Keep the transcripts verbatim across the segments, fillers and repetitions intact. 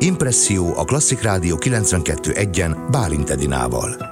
Impresszió a Klasszik Rádió kilencvenkettő egyen Bálint Edinával.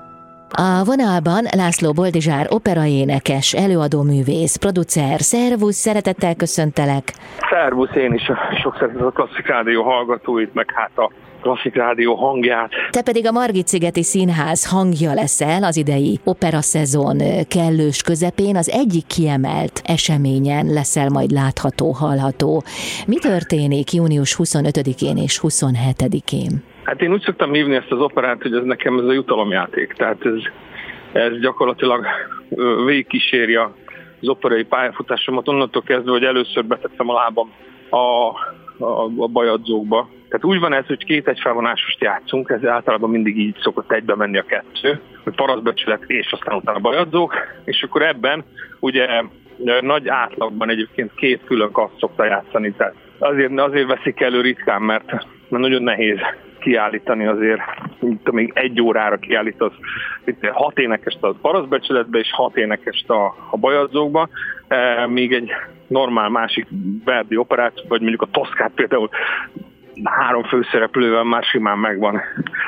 A vonalban László Boldizsár operaénekes, előadóművész, producer. Szervusz, szeretettel köszöntelek! Szervusz, én is sok szeretet a Klasszik Rádió hallgatóit, meg hát a Klasszik Rádió hangját. Te pedig a Margit-szigeti Színház hangja leszel az idei operaszezon kellős közepén, az egyik kiemelt eseményen leszel majd látható, hallható. Mi történik június huszonötödikén és huszonhetedikén? Hát én úgy szoktam hívni ezt az operát, hogy ez nekem ez a jutalomjáték. Tehát ez, ez gyakorlatilag végigkíséri az operai pályafutásomat onnantól kezdve, hogy először betettem a lábam a, a, a bajadzókba. Tehát úgy van ez, hogy két egyfelvonásost játszunk, ez általában mindig így szokott egybe menni a kettő, hogy parasztbecsület és aztán utána bajadzók, és akkor ebben ugye nagy átlagban egyébként két külön kaszt szokta játszani, tehát azért, azért veszik elő ritkán, mert, mert nagyon nehéz kiállítani azért, mint még egy órára kiállítasz hat énekest a parasztbecsületbe és hat énekest a, a bajadzókba, e, míg egy normál másik Verdi operát, vagy mondjuk a Toszkát például három főszereplővel már simán megvan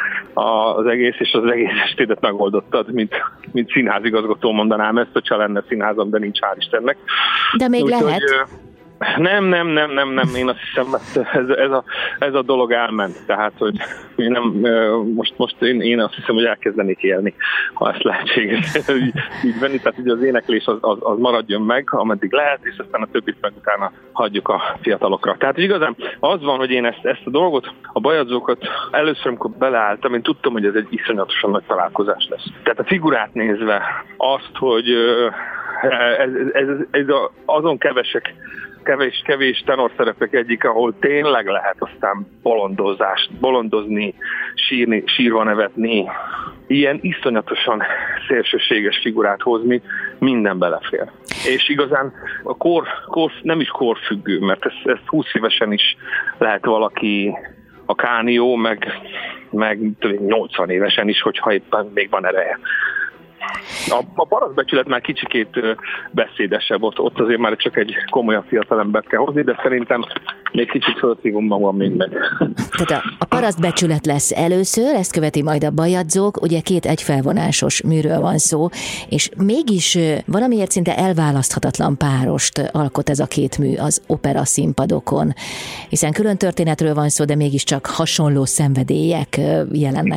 az egész, és az egész estédet megoldottad, mint, mint színházigazgató mondanám ezt, hogyha lenne színházam, de nincs, hál' Istennek. De még úgy, lehet. Hogy, Nem, nem, nem, nem, nem, én azt hiszem, ez, ez, a, ez a dolog elment, tehát, hogy én nem, most, most én, én azt hiszem, hogy elkezdenék élni, ha ezt lehetséges így, így venni, tehát ugye az éneklés az, az, az maradjon meg, ameddig lehet, és aztán a többit meg utána hagyjuk a fiatalokra. Tehát igazán az van, hogy én ezt, ezt a dolgot, a bajadzókat először, amikor beleálltam, én tudtam, hogy ez egy iszonyatosan nagy találkozás lesz. Tehát a figurát nézve azt, hogy ez, ez, ez azon kevesek, kevés, kevés tenorszerepek egyik, ahol tényleg lehet aztán bolondozást, bolondozni, sírni, sírva nevetni, ilyen iszonyatosan szélsőséges figurát hozni, minden belefér. És igazán a kor, kor nem is korfüggő, mert ezt, ezt húsz évesen is lehet valaki a kánió, meg, meg nyolcvan évesen is, hogyha éppen még van ereje. A, a parasztbecsület már kicsikét beszédesebb, ott, ott azért már csak egy komolyabb fiatalembert kell hozni, de szerintem még kicsit fölszívom magam még meg. Tehát a, a parasztbecsület lesz először, ezt követi majd a bajadzók, ugye két egyfelvonásos műről van szó, és mégis valamiért szinte elválaszthatatlan párost alkot ez a két mű az opera színpadokon, hiszen külön történetről van szó, de mégiscsak hasonló szenvedélyek jelennek